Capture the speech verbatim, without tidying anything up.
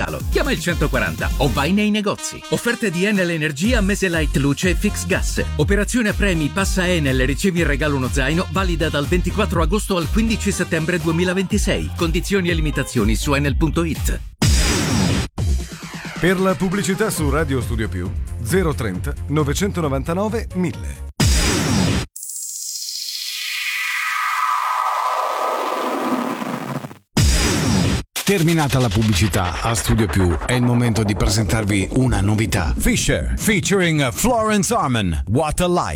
regalo. Chiama il centoquaranta o vai nei negozi. Offerte di Enel Energia, mese light luce, fix gas. Operazione a premi, passa Enel e ricevi in regalo uno zaino, valida dal ventiquattro agosto al quindici settembre duemilaventisei. Condizioni e limitazioni su enel punto it. Per la pubblicità su Radio Studio Più zero trenta novecentonovantanove mille. Terminata la pubblicità, a Studio Più è il momento di presentarvi una novità. Fisher featuring Florence Arman, What a Life.